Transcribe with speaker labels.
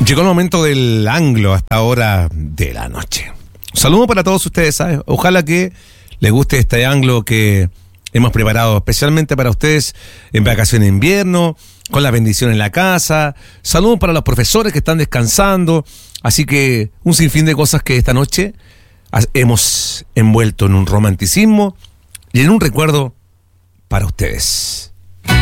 Speaker 1: Llegó el momento del anglo hasta hora de la noche. Un saludo para todos ustedes, ¿sabes? Ojalá que les guste este anglo que hemos preparado especialmente para ustedes en vacaciones de invierno, con la bendición en la casa. Saludos para los profesores que están descansando. Así que un sinfín de cosas que esta noche hemos envuelto en un romanticismo y en un recuerdo para ustedes.